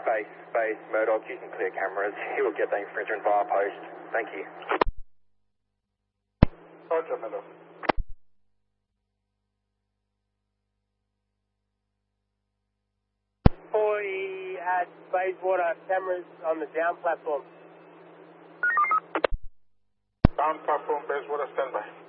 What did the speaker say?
Base, Murdoch, using clear cameras. He will get the infringement via post. Thank you. Roger, Murdoch. He had Bayswater cameras on the down platform. Down platform, Bayswater, standby.